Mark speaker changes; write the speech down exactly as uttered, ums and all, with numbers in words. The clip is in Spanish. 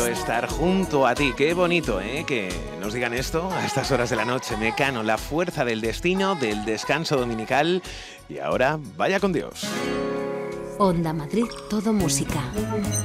Speaker 1: quiero estar junto a ti. Qué bonito, ¿eh? Que nos digan esto a estas horas de la noche. Mecano, la fuerza del destino, del descanso dominical. Y ahora, vaya con Dios.
Speaker 2: Onda Madrid, todo música.